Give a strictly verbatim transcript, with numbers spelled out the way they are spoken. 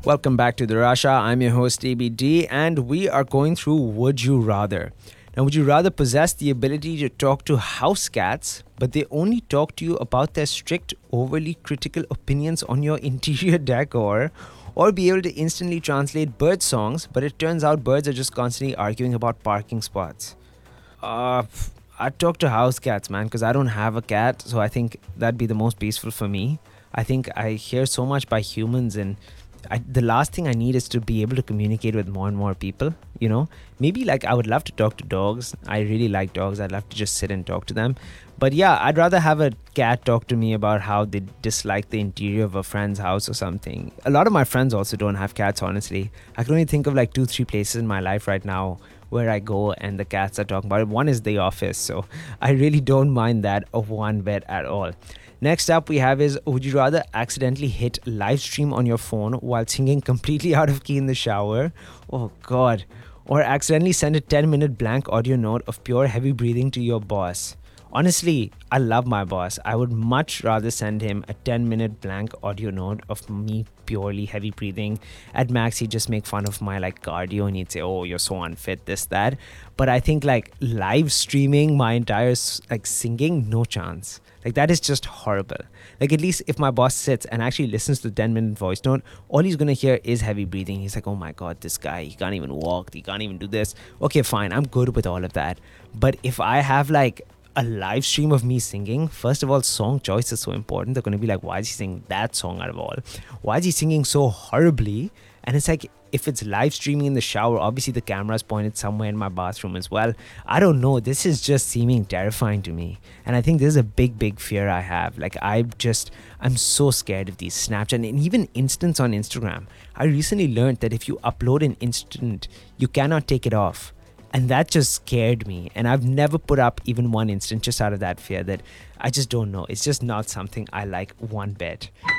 Welcome back to the Rasha. I'm your host A B D, and we are going through Would You Rather. Now, would you rather possess the ability to talk to house cats, but they only talk to you about their strict, overly critical opinions on your interior decor, or be able to instantly translate bird songs, but it turns out birds are just constantly arguing about parking spots? Uh, I'd talk to house cats, man, because I don't have a cat, so I think that'd be the most peaceful for me. I think I hear so much by humans, and I, the last thing I need is to be able to communicate with more and more people, you know? Maybe like I would love to talk to dogs. I really like dogs. I'd love to just sit and talk to them. But yeah, I'd rather have a cat talk to me about how they dislike the interior of a friend's house or something. A lot of my friends also don't have cats, honestly. I can only think of like two, three places in my life right now where I go and the cats are talking about it. One is the office, so I really don't mind that of one bit at all. Next up we have is, would you rather accidentally hit live stream on your phone while singing completely out of key in the shower? Oh god. Or accidentally send a ten minute blank audio note of pure heavy breathing to your boss? Honestly, I love my boss. I would much rather send him a ten minute blank audio note of me purely heavy breathing. At max, he'd just make fun of my like cardio and he'd say, oh, you're so unfit, this, that. But I think like live streaming my entire like singing, no chance. Like that is just horrible. Like at least if my boss sits and actually listens to the ten minute voice note, all he's gonna hear is heavy breathing. He's like, oh my god, this guy, he can't even walk, he can't even do this. Okay, fine, I'm good with all of that. But if I have like a live stream of me singing, first of all, song choice is so important. They're going to be like, why is he singing that song out of all? Why is he singing so horribly? And it's like, if it's live streaming in the shower, obviously the camera's pointed somewhere in my bathroom as well. I don't know. This is just seeming terrifying to me. And I think this is a big, big fear I have. Like, I just, I'm so scared of these Snapchat and even instants on Instagram. I recently learned that if you upload an instant, you cannot take it off. And that just scared me. And I've never put up even one instant just out of that fear that I just don't know. It's just not something I like one bit.